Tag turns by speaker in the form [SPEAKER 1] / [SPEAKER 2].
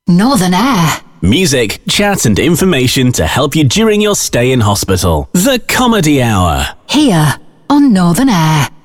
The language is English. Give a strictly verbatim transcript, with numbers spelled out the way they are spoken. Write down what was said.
[SPEAKER 1] Northern Air.
[SPEAKER 2] Music, chat and information to help you during your stay in hospital. The Comedy Hour.
[SPEAKER 1] Here on Northern Air.